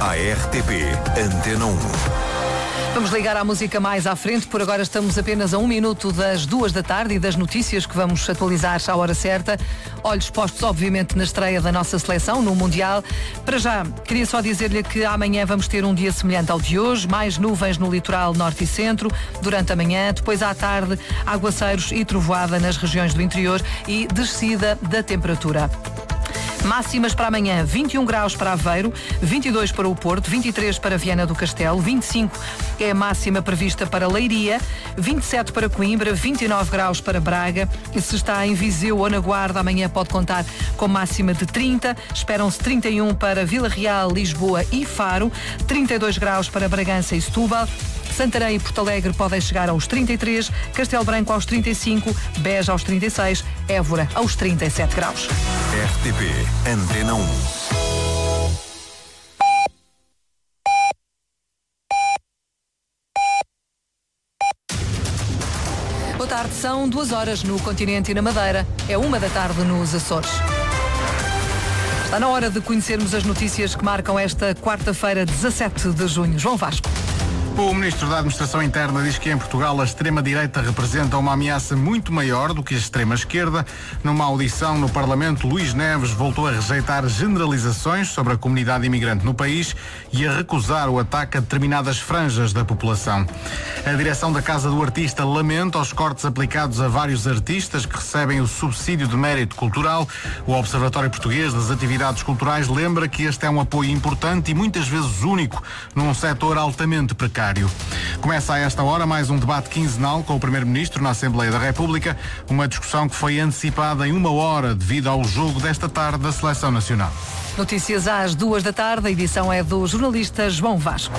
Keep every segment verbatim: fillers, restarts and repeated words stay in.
à R T P Antena um. Vamos ligar à música mais à frente. Por agora estamos apenas a um minuto das duas da tarde e das notícias que vamos atualizar à hora certa. Olhos postos, obviamente, na estreia da nossa seleção no Mundial. Para já, queria só dizer-lhe que amanhã vamos ter um dia semelhante ao de hoje. Mais nuvens no litoral norte e centro durante a manhã. Depois, à tarde, aguaceiros e trovoada nas regiões do interior e descida da temperatura. Máximas para amanhã: vinte e um graus para Aveiro, vinte e dois para o Porto, vinte e três para Viana do Castelo, vinte e cinco é a máxima prevista para Leiria, vinte e sete para Coimbra, vinte e nove graus para Braga. E se está em Viseu ou na Guarda, amanhã pode contar com máxima de trinta. Esperam-se trinta e um para Vila Real, Lisboa e Faro, trinta e dois graus para Bragança e Setúbal. Santarém e Porto Alegre podem chegar aos trinta e três, Castelo Branco aos trinta e cinco, Beja aos trinta e seis, Évora aos trinta e sete graus. R T P Antena um. Boa tarde, são duas horas no continente e na Madeira. É uma da tarde nos Açores. Está na hora de conhecermos as notícias que marcam esta quarta-feira, dezassete de junho. João Vasco. O Ministro da Administração Interna diz que em Portugal a extrema-direita representa uma ameaça muito maior do que a extrema-esquerda. Numa audição no Parlamento, Luís Neves voltou a rejeitar generalizações sobre a comunidade imigrante no país e a recusar o ataque a determinadas franjas da população. A direção da Casa do Artista lamenta os cortes aplicados a vários artistas que recebem o subsídio de mérito cultural. O Observatório Português das Atividades Culturais lembra que este é um apoio importante e muitas vezes único num setor altamente precário. Começa a esta hora mais um debate quinzenal com o Primeiro-Ministro na Assembleia da República, uma discussão que foi antecipada em uma hora devido ao jogo desta tarde da Seleção Nacional. Notícias às duas da tarde, a edição é do jornalista João Vasco.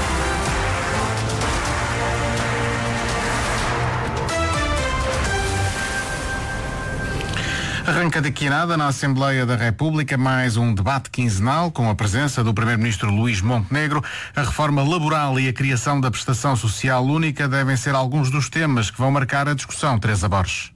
Arranca daqui a nada na Assembleia da República mais um debate quinzenal com a presença do Primeiro-Ministro Luís Montenegro. A reforma laboral e a criação da prestação social única devem ser alguns dos temas que vão marcar a discussão. Teresa Borges.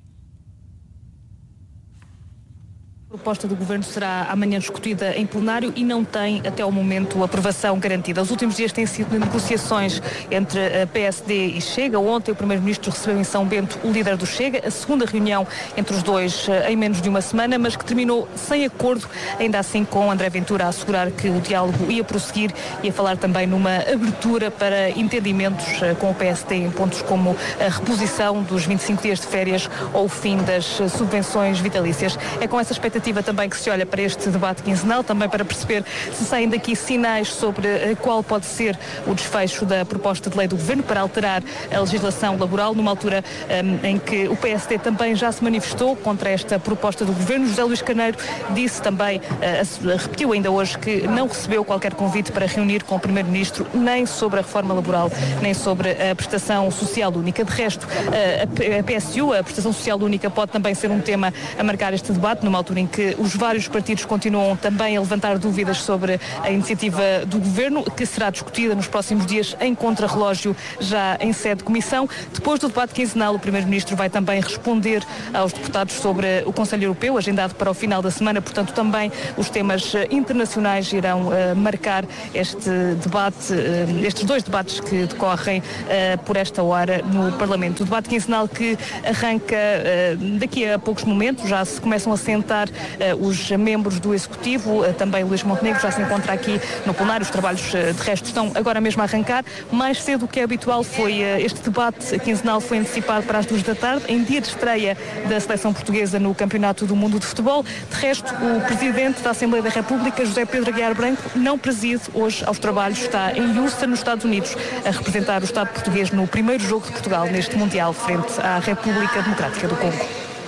A proposta do Governo será amanhã discutida em plenário e não tem, até ao momento, aprovação garantida. Os últimos dias têm sido de negociações entre a P S D e Chega. Ontem o Primeiro-Ministro recebeu em São Bento o líder do Chega, a segunda reunião entre os dois em menos de uma semana, mas que terminou sem acordo, ainda assim com André Ventura a assegurar que o diálogo ia prosseguir e a falar também numa abertura para entendimentos com o P S D em pontos como a reposição dos vinte e cinco dias de férias ou o fim das subvenções vitalícias. É com essa expectativa também que se olha para este debate quinzenal, também para perceber se saem daqui sinais sobre qual pode ser o desfecho da proposta de lei do Governo para alterar a legislação laboral, numa altura um, em que o P S D também já se manifestou contra esta proposta do Governo. José Luís Carneiro disse também, uh, repetiu ainda hoje, que não recebeu qualquer convite para reunir com o Primeiro-Ministro nem sobre a reforma laboral, nem sobre a prestação social única. De resto, uh, a P S U, a prestação social única, pode também ser um tema a marcar este debate, numa altura em que os vários partidos continuam também a levantar dúvidas sobre a iniciativa do Governo, que será discutida nos próximos dias em contrarrelógio, já em sede de comissão. Depois do debate quinzenal, o Primeiro-Ministro vai também responder aos deputados sobre o Conselho Europeu, agendado para o final da semana. Portanto, também os temas internacionais irão uh, marcar este debate, uh, estes dois debates que decorrem uh, por esta hora no Parlamento. O debate quinzenal que arranca uh, daqui a poucos momentos, já se começam a sentar Uh, os membros do Executivo, uh, também Luís Montenegro já se encontra aqui no plenário. Os trabalhos uh, de resto estão agora mesmo a arrancar. Mais cedo do que é habitual foi uh, este debate quinzenal foi antecipado para as duas da tarde, em dia de estreia da seleção portuguesa no Campeonato do Mundo de Futebol. De resto, o Presidente da Assembleia da República, José Pedro Aguiar Branco, não preside hoje aos trabalhos. Está em Houston, nos Estados Unidos, a representar o Estado português no primeiro jogo de Portugal neste Mundial frente à República Democrática do Congo.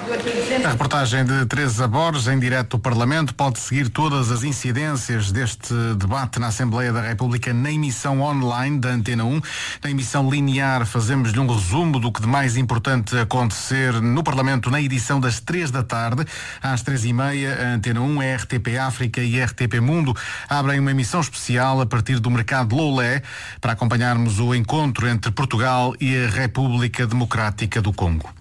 A reportagem de Teresa Borges, em direto do Parlamento, pode seguir todas as incidências deste debate na Assembleia da República na emissão online da Antena um. Na emissão linear fazemos-lhe um resumo do que de mais importante acontecer no Parlamento na edição das três da tarde. Às três e meia, a Antena um, a R T P África e a R T P Mundo abrem uma emissão especial a partir do mercado Loulé para acompanharmos o encontro entre Portugal e a República Democrática do Congo.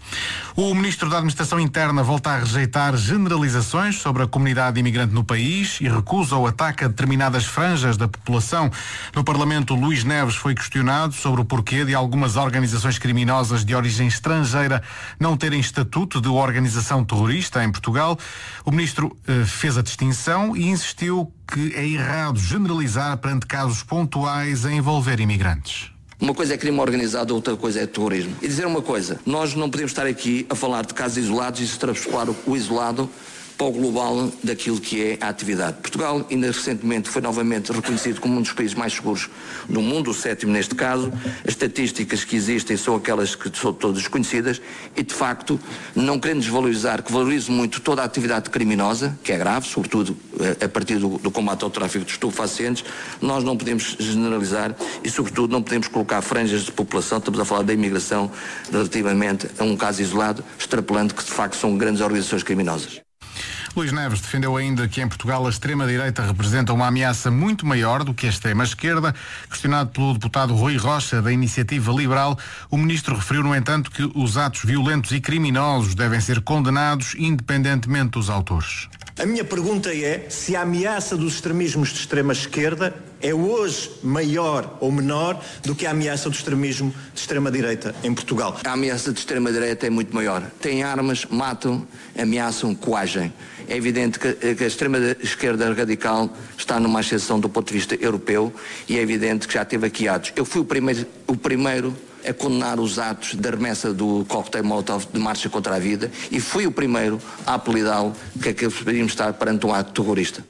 O Ministro da Administração Interna volta a rejeitar generalizações sobre a comunidade imigrante no país e recusa o ataque a determinadas franjas da população. No Parlamento, Luís Neves foi questionado sobre o porquê de algumas organizações criminosas de origem estrangeira não terem estatuto de organização terrorista em Portugal. O Ministro eh, fez a distinção e insistiu que é errado generalizar perante casos pontuais a envolver imigrantes. Uma coisa é crime organizado, outra coisa é terrorismo. E dizer uma coisa, nós não podemos estar aqui a falar de casos isolados e extrapolar o isolado para o global daquilo que é a atividade. Portugal, ainda recentemente, foi novamente reconhecido como um dos países mais seguros do mundo, o sétimo neste caso. As estatísticas que existem são aquelas que são todas conhecidas e, de facto, não querendo desvalorizar, que valorizo muito toda a atividade criminosa, que é grave, sobretudo a partir do, do combate ao tráfico de estupefacientes, nós não podemos generalizar e, sobretudo, não podemos colocar franjas de população, estamos a falar da imigração, relativamente a um caso isolado, extrapolando que, de facto, são grandes organizações criminosas. Luís Neves defendeu ainda que em Portugal a extrema-direita representa uma ameaça muito maior do que a extrema-esquerda. Questionado pelo deputado Rui Rocha, da Iniciativa Liberal, o ministro referiu, no entanto, que os atos violentos e criminosos devem ser condenados independentemente dos autores. A minha pergunta é se a ameaça dos extremismos de extrema-esquerda é hoje maior ou menor do que a ameaça do extremismo de extrema-direita em Portugal. A ameaça de extrema-direita é muito maior. Têm armas, matam, ameaçam, coagem. É evidente que, que a extrema-esquerda radical está numa ascensão do ponto de vista europeu e é evidente que já teve aqui atos. Eu fui o primeiro, o primeiro a condenar os atos da remessa do coquetel Molotov de marcha contra a vida e fui o primeiro a apelidá-lo que é que poderíamos estar perante um ato terrorista.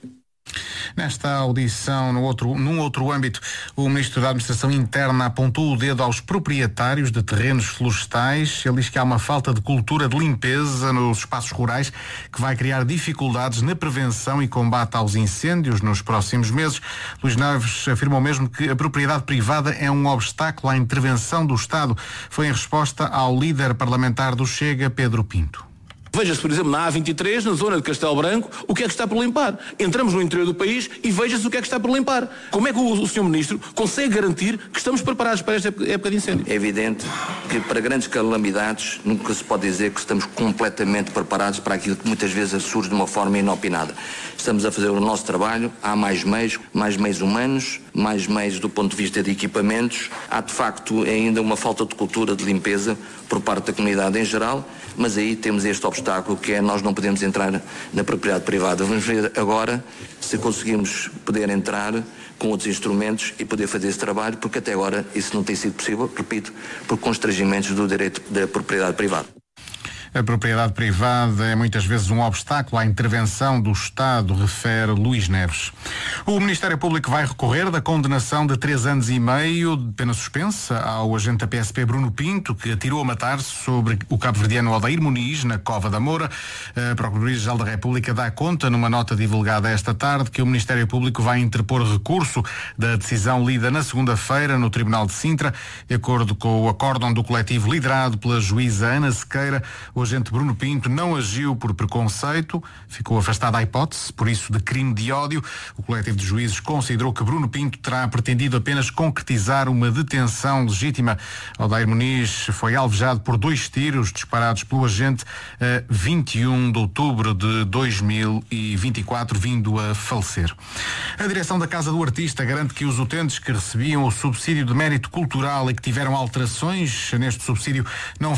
Nesta audição, no outro, num outro âmbito, o Ministro da Administração Interna apontou o dedo aos proprietários de terrenos florestais. Ele diz que há uma falta de cultura de limpeza nos espaços rurais que vai criar dificuldades na prevenção e combate aos incêndios nos próximos meses. Luís Neves afirmou mesmo que a propriedade privada é um obstáculo à intervenção do Estado. Foi em resposta ao líder parlamentar do Chega, Pedro Pinto. Veja-se, por exemplo, na A vinte e três, na zona de Castelo Branco, o que é que está por limpar. Entramos no interior do país e veja-se o que é que está por limpar. Como é que o, o senhor Ministro consegue garantir que estamos preparados para esta época de incêndio? É evidente que para grandes calamidades nunca se pode dizer que estamos completamente preparados para aquilo que muitas vezes surge de uma forma inopinada. Estamos a fazer o nosso trabalho, há mais meios, mais meios humanos, mais meios do ponto de vista de equipamentos. Há de facto ainda uma falta de cultura de limpeza por parte da comunidade em geral, mas aí temos este obstáculo que é nós não podemos entrar na propriedade privada. Vamos ver agora se conseguimos poder entrar com outros instrumentos e poder fazer esse trabalho, porque até agora isso não tem sido possível, repito, por constrangimentos do direito da propriedade privada. A propriedade privada é muitas vezes um obstáculo à intervenção do Estado, refere Luís Neves. O Ministério Público vai recorrer da condenação de três anos e meio de pena suspensa ao agente da P S P Bruno Pinto, que atirou a matar-se sobre o cabo-verdiano Odair Muniz, na Cova da Moura. A Procuradoria-Geral da República dá conta, numa nota divulgada esta tarde, que o Ministério Público vai interpor recurso da decisão lida na segunda-feira no Tribunal de Sintra. De acordo com o acórdão do coletivo liderado pela juíza Ana Sequeira, o agente Bruno Pinto não agiu por preconceito, ficou afastado à hipótese, por isso, de crime de ódio. O coletivo de juízes considerou que Bruno Pinto terá pretendido apenas concretizar uma detenção legítima. Odair Muniz foi alvejado por dois tiros disparados pelo agente a vinte e um de outubro de dois mil e vinte e quatro, vindo a falecer. A direção da Casa do Artista garante que os utentes que recebiam o subsídio de mérito cultural e que tiveram alterações neste subsídio não